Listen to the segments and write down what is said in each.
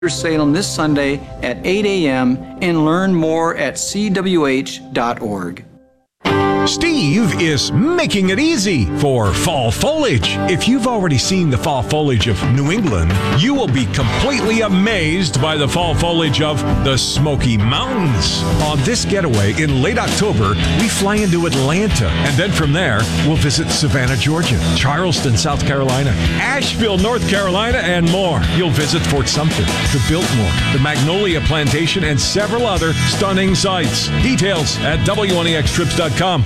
Salem this Sunday at 8 a.m. and learn more at cwh.org. Steve is making it easy for fall foliage. If you've already seen the fall foliage of New England, you will be completely amazed by the fall foliage of the Smoky Mountains. On this getaway in late October, we fly into Atlanta, and then from there, we'll visit Savannah, Georgia, Charleston, South Carolina, Asheville, North Carolina, and more. You'll visit Fort Sumter, the Biltmore, the Magnolia Plantation, and several other stunning sights. Details at WNEXtrips.com.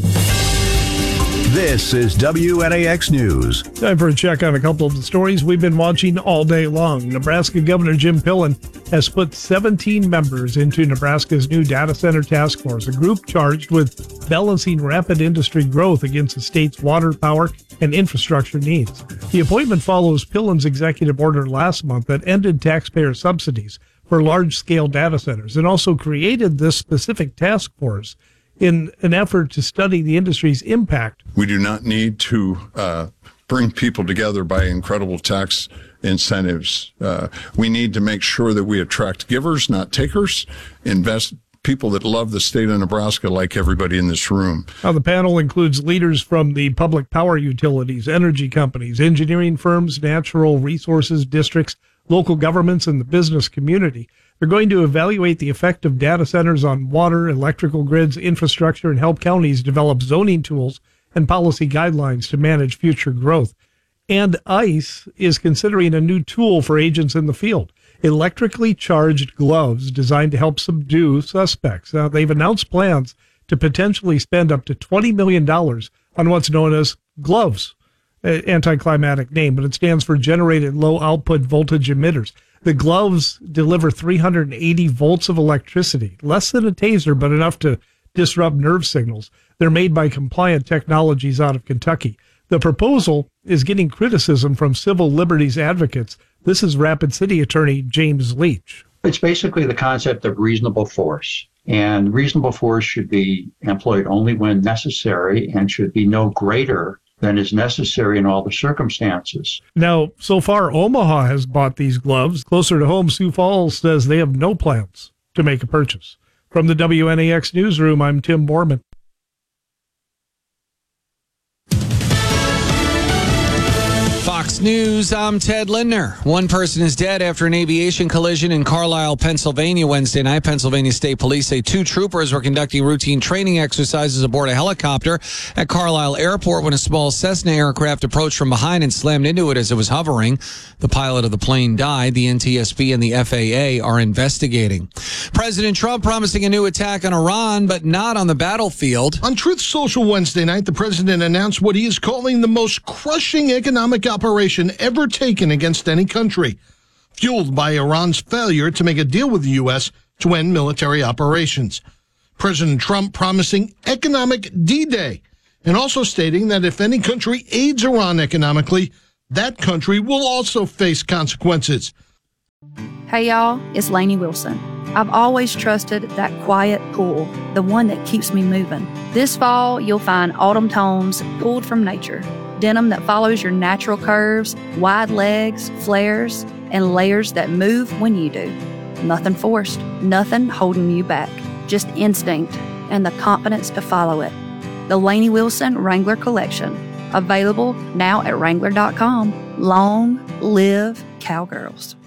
This is WNAX News. Time for a check on a couple of the stories we've been watching all day long. Nebraska Governor Jim Pillen has put 17 members into Nebraska's new data center task force, a group charged with balancing rapid industry growth against the state's water, power, and infrastructure needs. The appointment follows Pillen's executive order last month that ended taxpayer subsidies for large-scale data centers and also created this specific task force in an effort to study the industry's impact. We do not need to bring people together by incredible tax incentives. We need to make sure that we attract givers, not takers, invest people that love the state of Nebraska like everybody in this room. Now, the panel includes leaders from the public power utilities, energy companies, engineering firms, natural resources districts, local governments, and the business community. They're going to evaluate the effect of data centers on water, electrical grids, infrastructure, and help counties develop zoning tools and policy guidelines to manage future growth. And ICE is considering a new tool for agents in the field, electrically charged gloves designed to help subdue suspects. Now, they've announced plans to potentially spend up to $20 million on what's known as gloves. Anticlimactic name, but it stands for Generated Low Output Voltage Emitters. The gloves deliver 380 volts of electricity, less than a taser, but enough to disrupt nerve signals. They're made by Compliant Technologies out of Kentucky. The proposal is getting criticism from civil liberties advocates. This is Rapid City Attorney James Leach. It's basically the concept of reasonable force. And reasonable force should be employed only when necessary and should be no greater than is necessary in all the circumstances. Now, so far, Omaha has bought these gloves. Closer to home, Sioux Falls says they have no plans to make a purchase. From the WNAX Newsroom, I'm Tim Borman. Fox News, I'm Ted Lindner. One person is dead after an aviation collision in Carlisle, Pennsylvania Wednesday night. Pennsylvania State Police say 2 troopers were conducting routine training exercises aboard a helicopter at Carlisle Airport when a small Cessna aircraft approached from behind and slammed into it as it was hovering. The pilot of the plane died. The NTSB and the FAA are investigating. President Trump promising a new attack on Iran, but not on the battlefield. On Truth Social Wednesday night, the president announced what he is calling the most crushing economic operation ever taken against any country, fueled by Iran's failure to make a deal with the U.S. to end military operations. President Trump promising economic D-Day and also stating that if any country aids Iran economically, that country will also face consequences. Hey y'all, it's Lainey Wilson. I've always trusted that quiet pool, the one that keeps me moving. This fall, you'll find autumn tones pulled from nature. Denim that follows your natural curves, wide legs, flares, and layers that move when you do. Nothing forced, nothing holding you back. Just instinct and the confidence to follow it. The Lainey Wilson Wrangler Collection. Available now at Wrangler.com. Long live Cowgirls.